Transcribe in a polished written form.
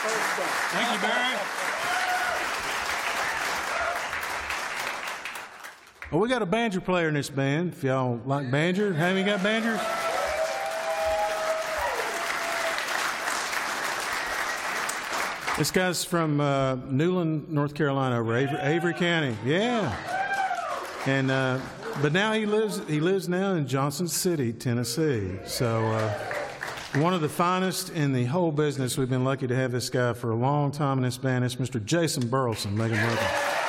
Thank you, Barry. Well, we got a banjo player in this band. If y'all like banjo, have you got banjos? This guy's from Newland, North Carolina, over Avery County. Yeah. And but now he lives now in Johnson City, Tennessee. So one of the finest in the whole business. We've been lucky to have this guy for a long time in this band. It's Mr. Jason Burleson. Make him welcome.